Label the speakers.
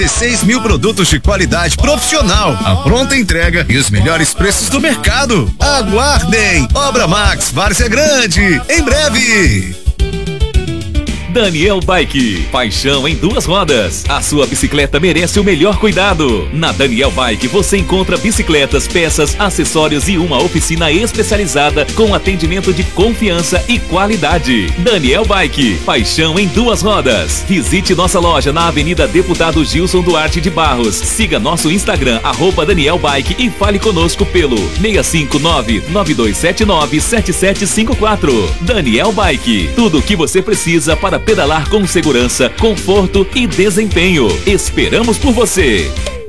Speaker 1: 16 mil produtos de qualidade profissional, a pronta entrega e os melhores preços do mercado. Aguardem! Obra Max Várzea Grande, em breve!
Speaker 2: Daniel Bike, paixão em duas rodas. A sua bicicleta merece o melhor cuidado. Na Daniel Bike você encontra bicicletas, peças, acessórios e uma oficina especializada com atendimento de confiança e qualidade. Daniel Bike, paixão em duas rodas. Visite nossa loja na Avenida Deputado Gilson Duarte de Barros. Siga nosso Instagram, @Daniel Bike, e fale conosco pelo 659-9279-7754. Daniel Bike, tudo o que você precisa para pedalar com segurança, conforto e desempenho. Esperamos por você!